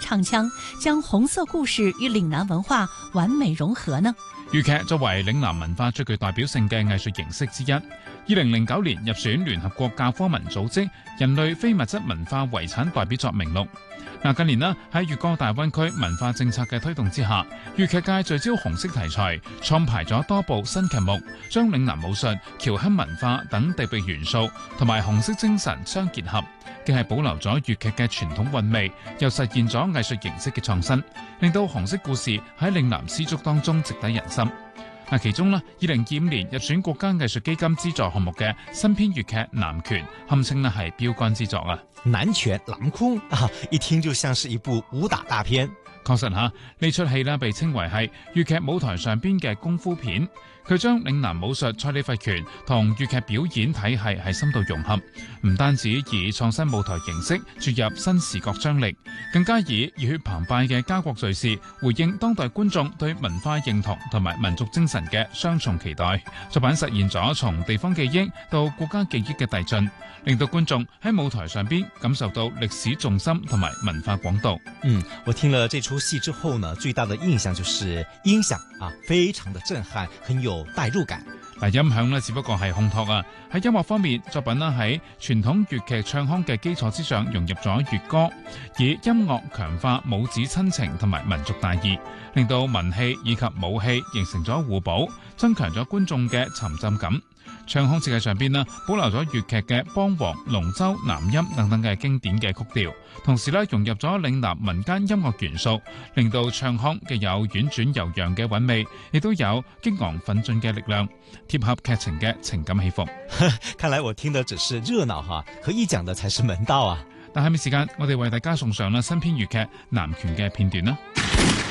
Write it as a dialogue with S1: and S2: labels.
S1: 唱腔，將紅色故事與嶺南文化完美融合呢？
S2: 粵劇作為嶺南文化最具代表性嘅藝術形式之一，2009年入選聯合國教科文組織人類非物質文化遺產代表作名錄。近年喺粵港澳大灣區文化政策嘅推動之下，粵劇界聚焦紅色題材，創排咗多部新劇目，將嶺南武術、僑鄉文化等地域元素同埋紅色精神相結合，既係保留咗粵劇嘅傳統韻味，又實現咗藝術形式嘅創新，令到紅色故事喺嶺南絲竹當中直抵人心。其中2025年入選國家藝術基金資助項目嘅新編粵劇《南拳》，堪稱係標杆之作啊！
S3: 南拳南空啊，一聽就像是一部武打大片。
S2: 確實呢出戲被稱為係粵劇舞台上邊嘅功夫片，佢將嶺南武術蔡李佛拳同粵劇表演體系係深度融合，唔單止以創新舞台形式注入新視覺張力，更加以熱血澎湃嘅家國敘事回應當代觀眾對文化認同同埋民族精神嘅雙重期待。作品實現咗從地方記憶到國家記憶嘅遞進，令到觀眾喺舞台上邊感受到歷史重心同埋文化廣度。
S3: 我聽了這出戲之後呢，最大的印象就是音響非常的震撼，很有代入感。
S2: 音響只不過係烘托啊，喺音樂方面，作品喺傳統粵劇唱腔嘅基礎之上融入咗粵歌，以音樂強化母子親情同埋民族大義，令到文戲以及武戲形成咗互補，增強咗觀眾嘅沉浸感。唱腔設計上邊保留咗粵劇嘅梆黃、龍舟、南音等等嘅經典嘅曲調，同時融入咗嶺南民間音樂元素，令到唱腔既有婉轉悠揚嘅韻味，亦都有激昂奮進嘅力量，貼合劇情嘅情感起伏。
S3: 看來我聽的只是熱鬧可以講的才是門道啊！
S2: 但下面時間，我哋為大家送上新編粵劇《南拳》嘅片段啦。